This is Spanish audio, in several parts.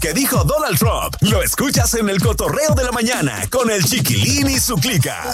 que dijo Donald Trump lo escuchas en el cotorreo de la mañana con el Chiquilín y su clica.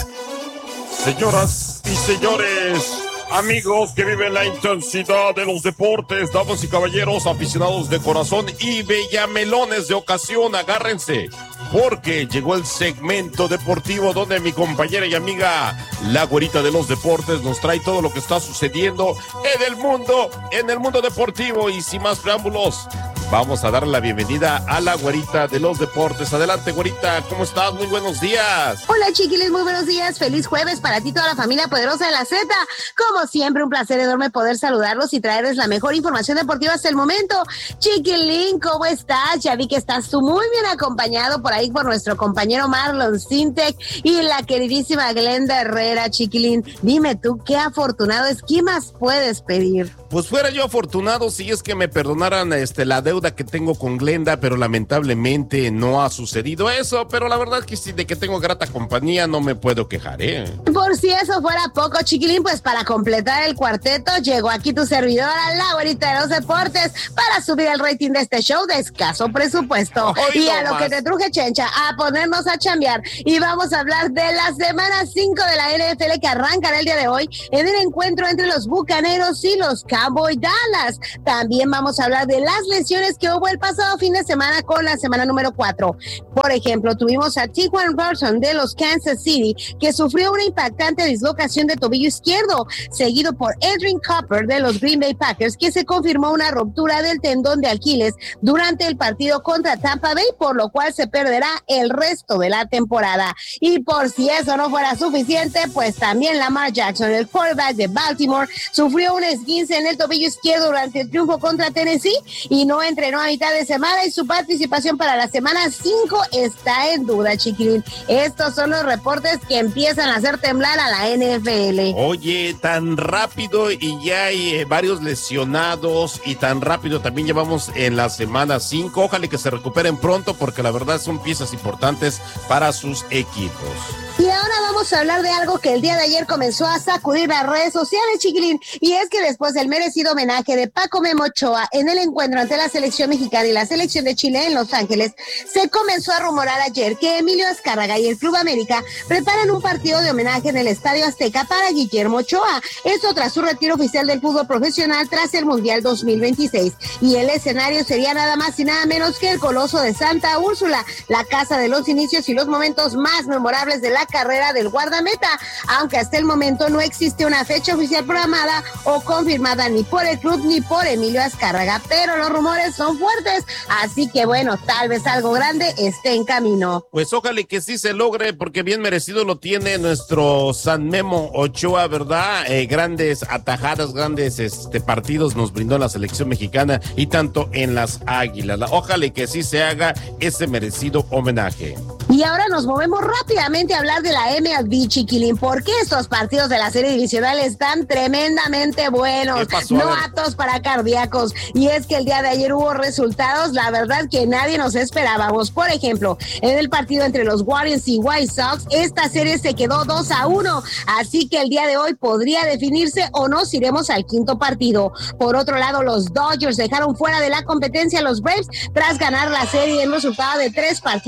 Señoras y señores, amigos que viven la intensidad de los deportes, damas y caballeros, aficionados de corazón y bellamelones de ocasión, agárrense, porque llegó el segmento deportivo donde mi compañera y amiga, la güerita de los deportes, nos trae todo lo que está sucediendo en el mundo deportivo. Y sin más preámbulos, vamos a dar la bienvenida a la güerita de los deportes. Adelante, güerita, ¿cómo estás? Muy buenos días. Hola, chiquiles, muy buenos días. Feliz jueves para ti y toda la familia poderosa de la Z. Como siempre, un placer enorme poder saludarlos y traerles la mejor información deportiva hasta el momento. Chiquilín, ¿cómo estás? Ya vi que estás tú muy bien acompañado por ahí por nuestro compañero Marlon Sintec y la queridísima Glenda Herrera. Chiquilín, dime tú, qué afortunado es. ¿Qué más puedes pedir? Pues fuera yo afortunado si es que me perdonaran la deuda que tengo con Glenda, pero lamentablemente no ha sucedido eso. Pero la verdad que sí, de que tengo grata compañía no me puedo quejar, Por si eso fuera poco, chiquilín, pues para completar el cuarteto llegó aquí tu servidora, la güerita de los deportes, para subir el rating de este show de escaso presupuesto. Hoy y no a lo más. que te truje, chencha, a ponernos a chambear. Y vamos a hablar de la semana 5 de la NFL que arrancará el día de hoy en el encuentro entre los Bucaneros y los Cowboys Dallas. También vamos a hablar de las lesiones que hubo el pasado fin de semana con la semana número 4. Por ejemplo, tuvimos a Tyquan Thornton de los Kansas City, que sufrió una impactante dislocación de tobillo izquierdo, seguido por Edwin Cooper de los Green Bay Packers, que se confirmó una ruptura del tendón de Aquiles durante el partido contra Tampa Bay, por lo cual se perderá el resto de la temporada. Y por si eso no fuera suficiente, pues también Lamar Jackson, el quarterback de Baltimore, sufrió un esguince en el tobillo izquierdo durante el triunfo contra Tennessee y no entrenó a mitad de semana, y su participación para la semana 5 está en duda, chiquilín. Estos son los reportes que empiezan a hacer temblar a la NFL. Oye, tan rápido y ya hay varios lesionados, y tan rápido también llevamos en la semana 5. Ojalá que se recuperen pronto, porque la verdad son piezas importantes para sus equipos. Y ahora vamos a hablar de algo que el día de ayer comenzó a sacudir las redes sociales, chiquilín, y es que después del merecido homenaje de Paco Memo Ochoa en el encuentro ante la selección mexicana y la selección de Chile en Los Ángeles, se comenzó a rumorar ayer que Emilio Azcárraga y el Club América preparan un partido de homenaje en el Estadio Azteca para Guillermo Ochoa. Esto tras su retiro oficial del fútbol profesional tras el Mundial 2026. Y el escenario sería nada más y nada menos que el Coloso de Santa Úrsula, la casa de los inicios y los momentos más memorables de la carrera del guardameta, aunque hasta el momento no existe una fecha oficial programada o confirmada ni por el club ni por Emilio Azcárraga, pero los rumores son fuertes, así que bueno, tal vez algo grande esté en camino. Pues ojalá que sí se logre, porque bien merecido lo tiene nuestro San Memo Ochoa, ¿verdad? Grandes atajadas, grandes partidos nos brindó la selección mexicana, y tanto en las Águilas. Ojalá que sí se haga ese merecido homenaje. Y ahora nos movemos rápidamente a hablar de la MLB, chiquilín, porque estos partidos de la serie divisional están tremendamente buenos, no aptos para cardíacos. Y es que el día de ayer hubo resultados, la verdad, que nadie nos esperábamos. Por ejemplo, en el partido entre los Guardians y White Sox, esta serie se quedó 2-1, así que el día de hoy podría definirse o nos iremos al quinto partido. Por otro lado, los Dodgers dejaron fuera de la competencia a los Braves tras ganar la serie en resultado de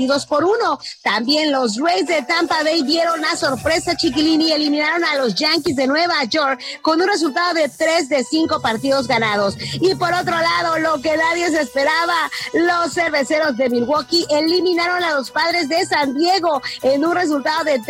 3-1. También los Rays de Tampa Bay dieron la sorpresa, chiquilín, y eliminaron a los Yankees de Nueva York con un resultado de 3 de 5 partidos ganados. Y por otro lado, lo que nadie se esperaba, los Cerveceros de Milwaukee eliminaron a los Padres de San Diego en un resultado de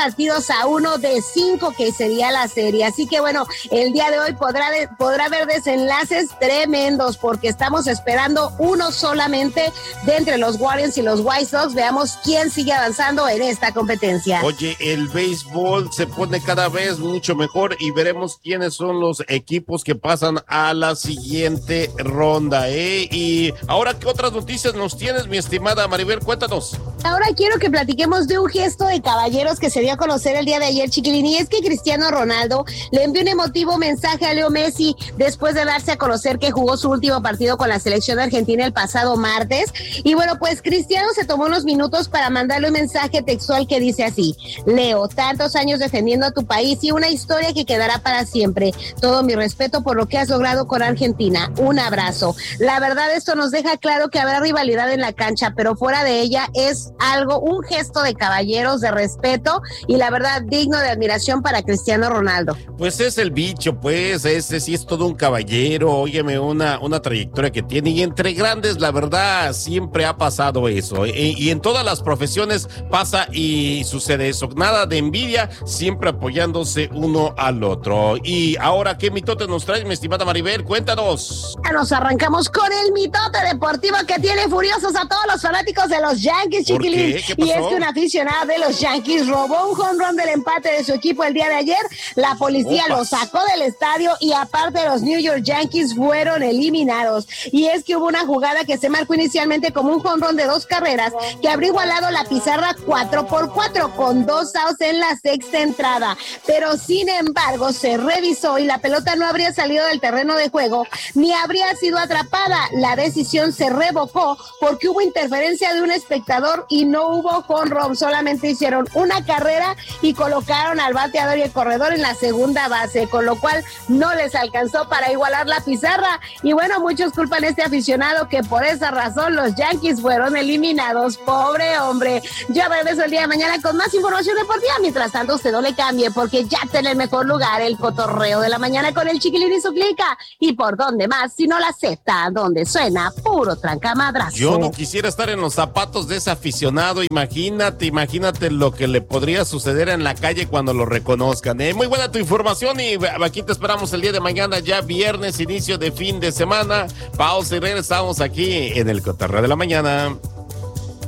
3-1 de 5, que sería la serie. Así que bueno, el día de hoy podrá haber desenlaces tremendos, porque estamos esperando uno solamente de entre los Guardians y los White Sox. Veamos quién sigue avanzando en esta competencia. Oye, el béisbol se pone cada vez mucho mejor, y veremos quiénes son los equipos que pasan a la siguiente ronda, Y ahora, ¿qué otras noticias nos tienes, mi estimada Maribel? Cuéntanos. Ahora quiero que platiquemos de un gesto de caballeros que se dio a conocer el día de ayer, Chiquilín, y es que Cristiano Ronaldo le envió un emotivo mensaje a Leo Messi después de darse a conocer que jugó su último partido con la selección de Argentina el pasado martes. Y bueno, pues Cristiano se tomó unos minutos para mandarle un mensaje textual que dice así: Leo, tantos años defendiendo a tu país y una historia que quedará para siempre. Todo mi respeto por lo que has logrado con Argentina. Un abrazo. La verdad, esto nos deja claro que habrá rivalidad en la cancha, pero fuera de ella es un gesto de caballeros, de respeto y la verdad digno de admiración para Cristiano Ronaldo. Pues es el bicho, pues, ese sí es todo un caballero, óyeme, una trayectoria que tiene, y entre grandes, la verdad, siempre ha pasado eso, y en todas las profesiones pasa y sucede eso, nada de envidia, siempre apoyándose uno al otro. Y ahora, ¿qué mitote nos traes, mi estimada Maribel? Cuéntanos. Nos arrancamos con el mitote deportivo que tiene furiosos a todos los fanáticos de los Yankees, Chiquilín. Y es que un aficionado de los Yankees robó un jonrón del empate de su equipo el día de ayer. La policía lo sacó del estadio y aparte los New York Yankees fueron eliminados. Y es que hubo una jugada que se marcó inicialmente como un jonrón de 2 carreras que habría igualado la pizarra 4-4 con 2 outs en la sexta entrada. Pero sin embargo se revisó y la pelota no habría salido del terreno de juego ni habría sido atrapada. La decisión se revocó porque hubo interferencia de un espectador y no hubo jonrón, solamente hicieron una carrera y colocaron al bateador y el corredor en la segunda base, con lo cual no les alcanzó para igualar la pizarra. Y bueno, muchos culpan a este aficionado que por esa razón los Yankees fueron eliminados. Pobre hombre. Yo regreso el día de mañana con más información deportiva. Mientras tanto, usted no le cambie porque ya está en el mejor lugar, el cotorreo de la mañana con el Chiquilín y su clica. ¿Y por dónde más? Si no la Z, donde suena puro trancamadrazo. Yo no quisiera estar en los zapatos de ese aficionado. Imagínate lo que le podría suceder en la calle cuando lo reconozcan. Muy buena tu información y aquí te esperamos el día de mañana, ya viernes, inicio de fin de semana. Pausa y regresamos aquí en el Cotorreo de la Mañana.